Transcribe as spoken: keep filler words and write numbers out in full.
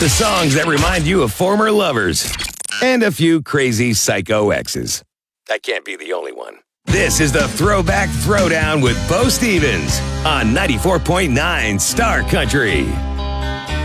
The songs that remind you of former lovers. And a few crazy psycho exes. That can't be the only one. This is the Throwback Throwdown with Bo Stevens on ninety-four point nine Star Country.